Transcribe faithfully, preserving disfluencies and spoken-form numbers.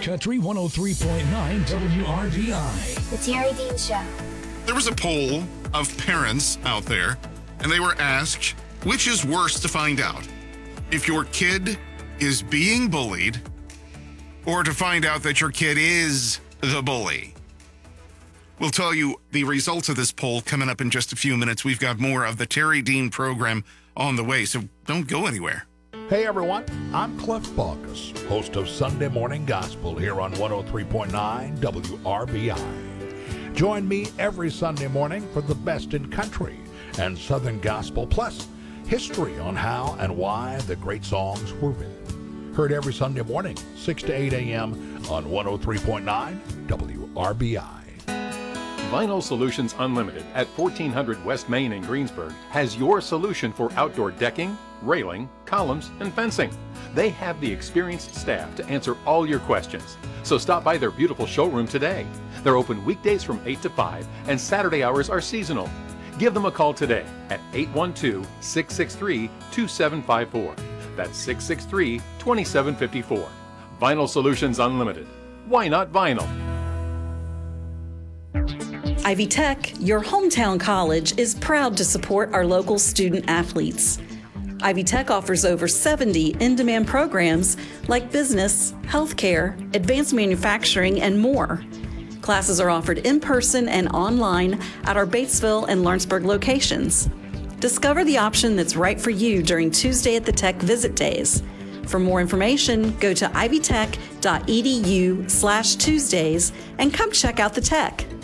Country one oh three point nine W R B I. The Terry Dean Show. There was a poll of parents out there, and they were asked, which is worse to find out? If your kid is being bullied, or to find out that your kid is the bully? We'll tell you the results of this poll coming up in just a few minutes. We've got more of the Terry Dean program on the way, so don't go anywhere. Hey everyone, I'm Cliff Baucus, host of Sunday Morning Gospel here on one oh three point nine W R B I. Join me every Sunday morning for the best in country and Southern gospel, plus history on how and why the great songs were written. Heard every Sunday morning, six to eight a.m. on one oh three point nine W R B I. Vinyl Solutions Unlimited at fourteen hundred West Main in Greensburg has your solution for outdoor decking, railing, columns, and fencing. They have the experienced staff to answer all your questions. So stop by their beautiful showroom today. They're open weekdays from eight to five, and Saturday hours are seasonal. Give them a call today at eight one two, six six three, two seven five four. That's six six three, two seven five four. Vinyl Solutions Unlimited. Why not vinyl? Ivy Tech, your hometown college, is proud to support our local student athletes. Ivy Tech offers over seventy in-demand programs like business, healthcare, advanced manufacturing, and more. Classes are offered in person and online at our Batesville and Lawrenceburg locations. Discover the option that's right for you during Tuesday at the Tech Visit Days. For more information, go to ivytech.edu slash Tuesdays and come check out the Tech.